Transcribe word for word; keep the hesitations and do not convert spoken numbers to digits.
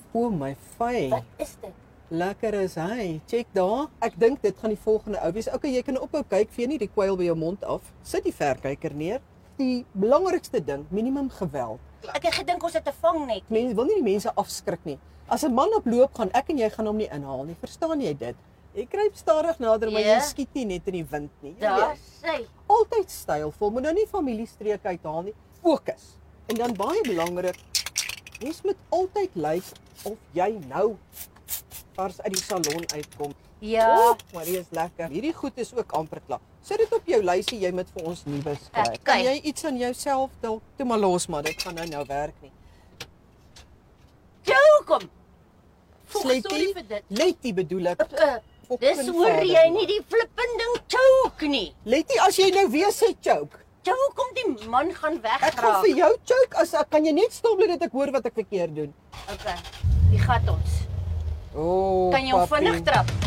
O my fy. Wat is dit? Lekker is hy. Check daar. Ek dink dit gaan die volgende ou wees. Okay, jy kan ophou kyk, vee nie die kwyl by jou mond af. Sit die verkyker neer. Die belangrikste ding, minimum geweld. Ek het gedink ons het 'n vang net. Mense wil nie die mense afskrik nie. As 'n man op loop gaan, ek en jy gaan hom nie inhaal nie. Verstaan jy dit? Jy kruip stadig nader, maar Ja. jy skiet nie net in die wind nie. Jy Daar weet. sê. Altyd stylvol, moet nou nie familiestreek uithaal nie. Fokus. En dan baie belangrik, mens moet altyd lyk of jy nou vars uit die salon uitkom. Ja. Oh, maar die is lekker. Hierdie goed is ook amper klaar. Sit dit op jou lysie, jy moet vir ons nuwe skryf. Okay. Kan jy iets aan jouself dalk toe maar los, maar dit gaan nou nou werk nie. Jou kom. Sletty, Sorry vir dit. Letty bedoel ek. Uh, dis Fucking hoor vader, jy man. nie die flipping ding choke nie. Letty, as jy nou weer sê choke. Jou kom die man gaan Ek gaan wegraak. vir jou choke as kan jy net stop dat ek hoor wat ek verkeerd doen. Okay. Die gat ons. O, oh, Kan jy hom vinnig trap?